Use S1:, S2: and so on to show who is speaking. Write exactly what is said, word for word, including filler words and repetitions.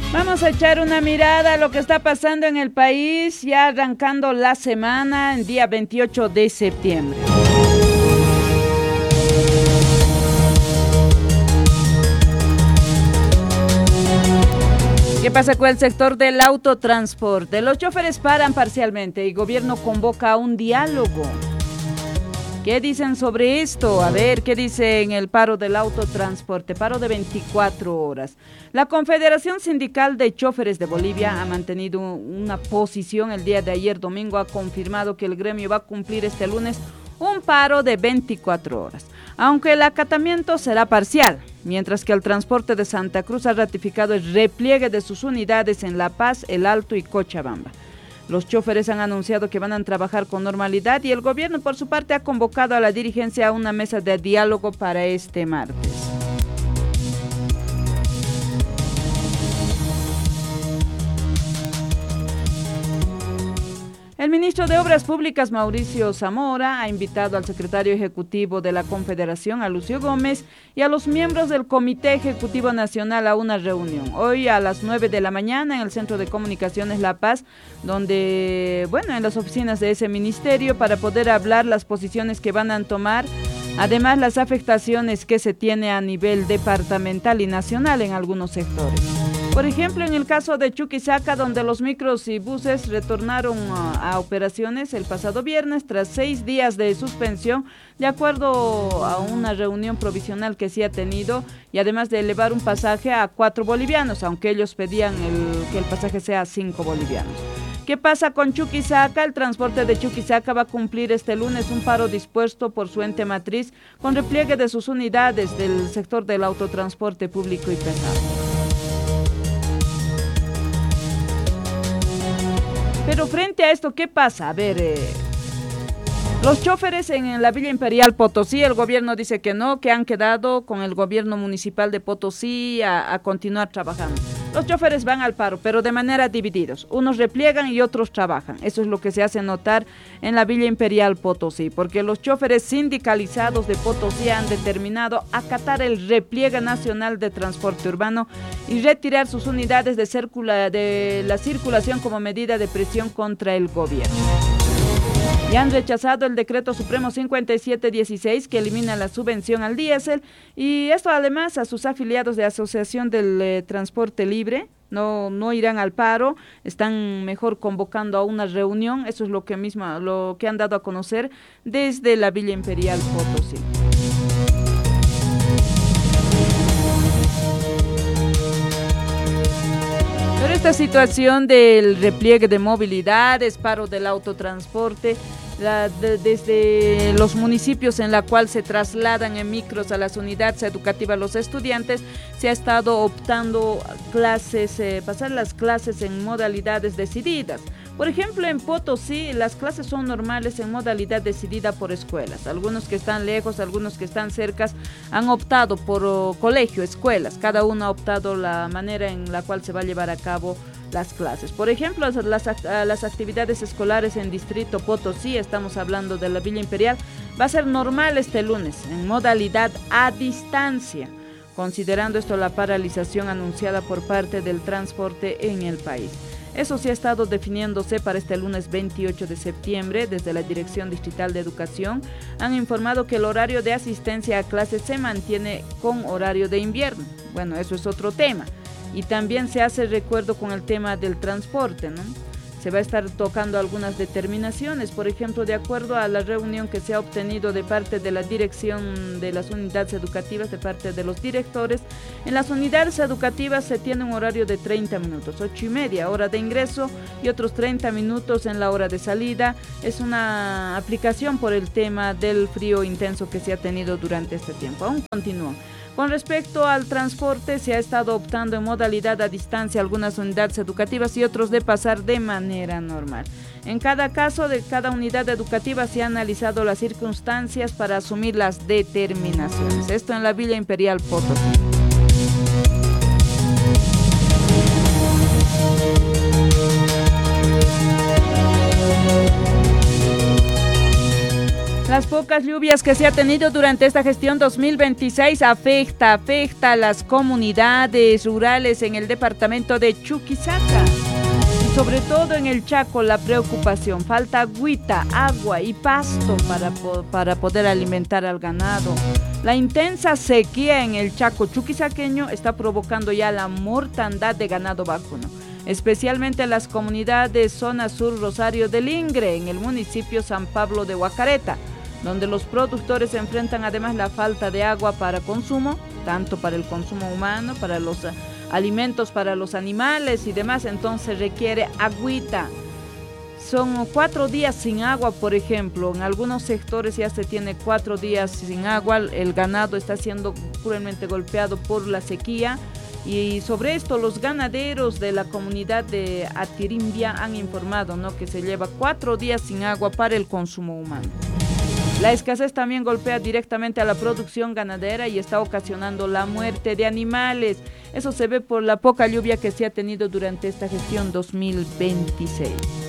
S1: Vamos a echar una mirada a lo que está pasando en el país, ya arrancando la semana, el día veintiocho de septiembre. ¿Qué pasa con el sector del autotransporte? Los choferes paran parcialmente y gobierno convoca a un diálogo. ¿Qué dicen sobre esto? A ver, ¿qué dicen el paro del autotransporte? Paro de veinticuatro horas. La Confederación Sindical de Choferes de Bolivia ha mantenido una posición el día de ayer domingo, ha confirmado que el gremio va a cumplir este lunes un paro de veinticuatro horas, aunque el acatamiento será parcial, mientras que el transporte de Santa Cruz ha ratificado el repliegue de sus unidades en La Paz, El Alto y Cochabamba. Los choferes han anunciado que van a trabajar con normalidad y el gobierno, por su parte, ha convocado a la dirigencia a una mesa de diálogo para este martes. El ministro de Obras Públicas, Mauricio Zamora, ha invitado al secretario ejecutivo de la Confederación, a Lucio Gómez, y a los miembros del Comité Ejecutivo Nacional a una reunión. Hoy a las nueve de la mañana en el Centro de Comunicaciones La Paz, donde, bueno, en las oficinas de ese ministerio, para poder hablar las posiciones que van a tomar, además las afectaciones que se tiene a nivel departamental y nacional en algunos sectores. Por ejemplo, en el caso de Chuquisaca, donde los micros y buses retornaron a, a operaciones el pasado viernes tras seis días de suspensión, de acuerdo a una reunión provisional que se ha tenido, y además de elevar un pasaje a cuatro bolivianos, aunque ellos pedían el, que el pasaje sea cinco bolivianos. ¿Qué pasa con Chuquisaca? El transporte de Chuquisaca va a cumplir este lunes un paro dispuesto por su ente matriz con repliegue de sus unidades del sector del autotransporte público y pesado. Pero frente a esto, ¿qué pasa? A ver, eh, los choferes en la Villa Imperial Potosí, el gobierno dice que no, que han quedado con el gobierno municipal de Potosí a, a continuar trabajando. Los choferes van al paro, pero de manera divididos. Unos repliegan y otros trabajan. Eso es lo que se hace notar en la Villa Imperial Potosí, porque los choferes sindicalizados de Potosí han determinado acatar el repliegue nacional de transporte urbano y retirar sus unidades de, circula, de la circulación como medida de presión contra el gobierno. Y han rechazado el decreto supremo cincuenta y siete dieciséis que elimina la subvención al diésel, y esto además a sus afiliados de Asociación del eh, Transporte Libre. No, no irán al paro, están mejor convocando a una reunión. Eso es lo que misma, lo que han dado a conocer desde la Villa Imperial Potosí. Pero esta situación del repliegue de movilidades, paro del autotransporte, la, de, desde los municipios en la cual se trasladan en micros a las unidades educativas los estudiantes, se ha estado optando clases, eh, pasar las clases en modalidades decididas. Por ejemplo, en Potosí las clases son normales en modalidad decidida por escuelas. Algunos que están lejos, algunos que están cerca, han optado por oh, colegio, escuelas. Cada uno ha optado la manera en la cual se va a llevar a cabo las clases. Por ejemplo, las, las, las actividades escolares en Distrito Potosí, estamos hablando de la Villa Imperial, va a ser normal este lunes, en modalidad a distancia, considerando esto la paralización anunciada por parte del transporte en el país. Eso sí ha estado definiéndose para este lunes veintiocho de septiembre. Desde la Dirección Distrital de Educación han informado que el horario de asistencia a clases se mantiene con horario de invierno. Bueno, eso es otro tema. Y también se hace recuerdo con el tema del transporte, ¿no? Se va a estar tocando algunas determinaciones, por ejemplo, de acuerdo a la reunión que se ha obtenido de parte de la dirección de las unidades educativas, de parte de los directores. En las unidades educativas se tiene un horario de treinta minutos, ocho y media, hora de ingreso, y otros treinta minutos en la hora de salida. Es una aplicación por el tema del frío intenso que se ha tenido durante este tiempo. Aún continúa. Con respecto al transporte, se ha estado optando en modalidad a distancia algunas unidades educativas y otros de pasar de manera normal. En cada caso de cada unidad educativa se han analizado las circunstancias para asumir las determinaciones. Esto en la Villa Imperial Potosí. Las pocas lluvias que se ha tenido durante esta gestión dos mil veintiséis afecta, afecta a las comunidades rurales en el departamento de Chuquisaca. Y sobre todo en el Chaco la preocupación, falta agüita, agua y pasto para, para poder alimentar al ganado. La intensa sequía en el Chaco chuquisaqueño está provocando ya la mortandad de ganado vacuno, especialmente en las comunidades zona sur Rosario del Ingre, en el municipio San Pablo de Huacareta, donde los productores enfrentan además la falta de agua para consumo, tanto para el consumo humano, para los alimentos para los animales y demás, entonces requiere agüita. Son cuatro días sin agua, por ejemplo, en algunos sectores ya se tiene cuatro días sin agua, el ganado está siendo cruelmente golpeado por la sequía. Y sobre esto los ganaderos de la comunidad de Atirimbia han informado, ¿no?, que se lleva cuatro días sin agua para el consumo humano. La escasez también golpea directamente a la producción ganadera y está ocasionando la muerte de animales. Eso se ve por la poca lluvia que se ha tenido durante esta gestión dos mil veintiséis.